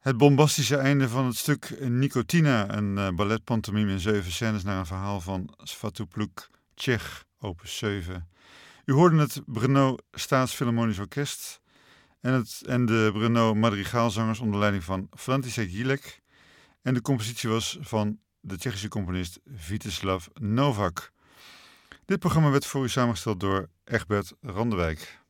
Het bombastische einde van het stuk Nicotina, een balletpantomime in 7 scènes naar een verhaal van Svatopluk Čech, opus 7. U hoorde het Brno Staatsfilharmonisch Orkest en de Brno Madrigaalzangers onder leiding van František Jílek. En de compositie was van de Tsjechische componist Vítězslav Novák. Dit programma werd voor u samengesteld door Egbert Randewijk.